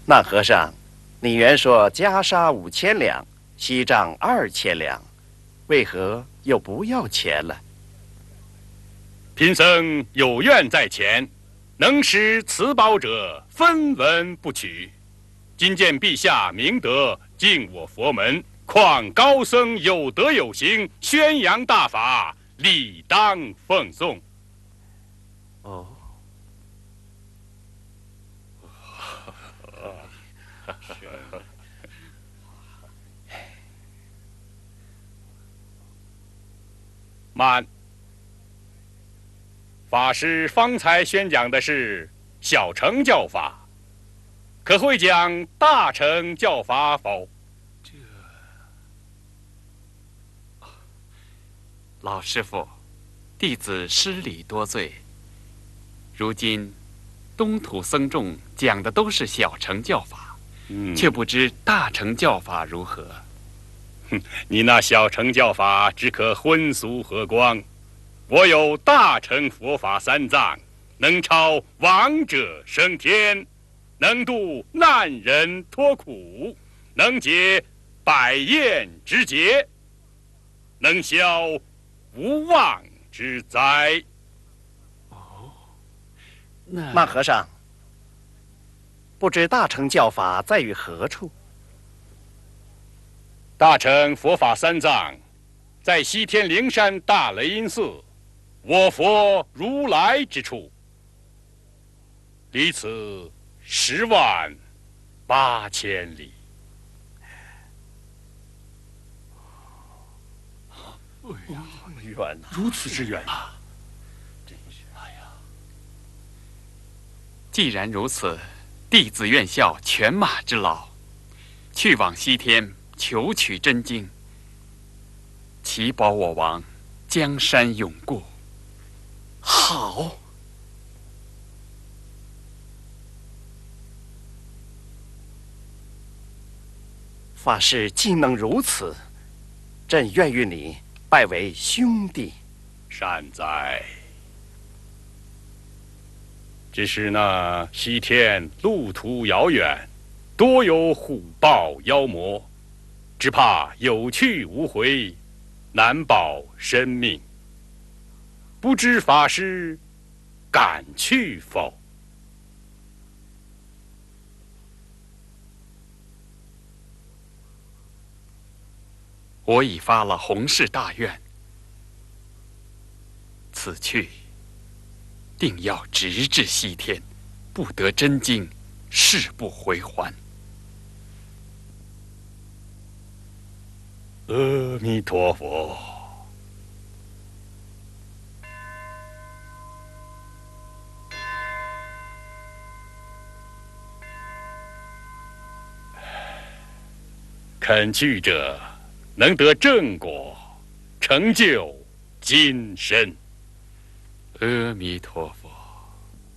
那和尚，你原说袈裟5000两，锡杖2000两，为何又不要钱了？ 贫僧有愿在前，能使此宝者分文不取。今见陛下明德，敬我佛门，况高僧有德有行，宣扬大法，理当奉送。 哦。 慢。法师方才宣讲的是小乘教法，可会讲大乘教法否？ 老师傅，弟子失礼多罪。如今东土僧众讲的都是小乘教法，却不知大乘教法如何。 你那小乘教法只可荤俗和光，我有大乘佛法3藏，能超亡者升天，能度难人脱苦，能解百厌之结，能消无妄之灾。 那和尚，不知大乘教法在于何处？ 大乘佛法3藏，在西天灵山大雷音寺，我佛如来之处，离此108000里。 哎呀，远呐！ 如此之远啊！ 真是，哎呀！ 既然如此，弟子愿效犬马之劳，去往西天求取真经，祈保我王江山永固。 好。法师既能如此，朕愿与你拜为兄弟。 善哉。只是那西天路途遥远，多有虎豹妖魔，只怕有去无回，难保生命。不知法师敢去否？ 我已发了弘誓大愿，此去定要直至西天，不得真经，誓不回还。 阿弥陀佛。肯去者，能得正果，成就今生。 阿弥陀佛。